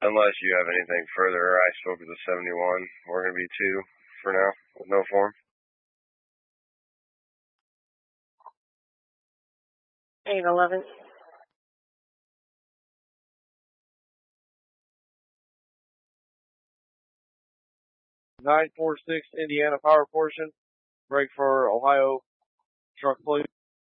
Unless you have anything further, I spoke with the 71. We're going to be 2 for now, with no form. 811. (946) Indiana Power Portion. Break for Ohio Truck Fleet.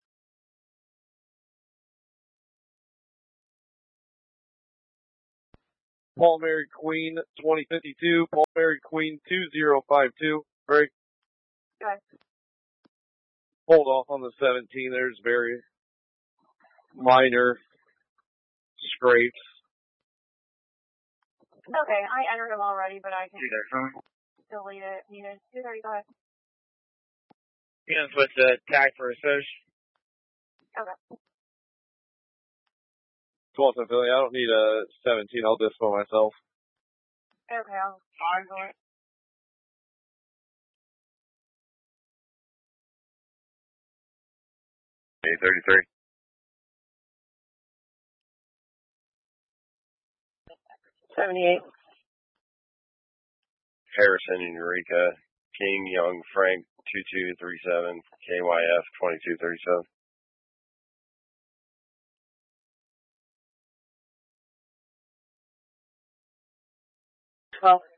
Paul Mary Queen 2052. Paul Mary Queen 2052. Break. Okay. Hold off on the 17. There's very minor scrapes. Okay, I entered them already, but I can delete it. Needed 235. Units with the tag for Assoc. Okay. 12th Philly. I don't need a 17. I'll dispo myself. Okay, I'll argue it. A33. $78. Harrison and Eureka. King, Young, Frank, 2237. KYF, 2237. 12.